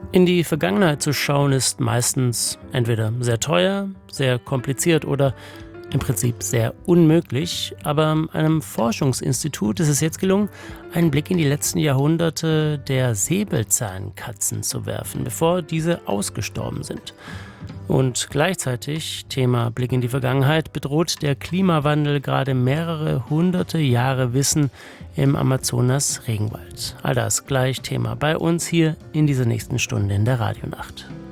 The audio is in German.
In die Vergangenheit zu schauen ist meistens entweder sehr teuer, sehr kompliziert oder im Prinzip sehr unmöglich, aber einem Forschungsinstitut ist es jetzt gelungen, einen Blick in die letzten Jahrhunderte der Säbelzahnkatzen zu werfen, bevor diese ausgestorben sind. Und gleichzeitig, Thema Blick in die Vergangenheit, bedroht der Klimawandel gerade mehrere hunderte Jahre Wissen im Amazonas-Regenwald. All das gleich Thema bei uns hier in dieser nächsten Stunde in der Radionacht.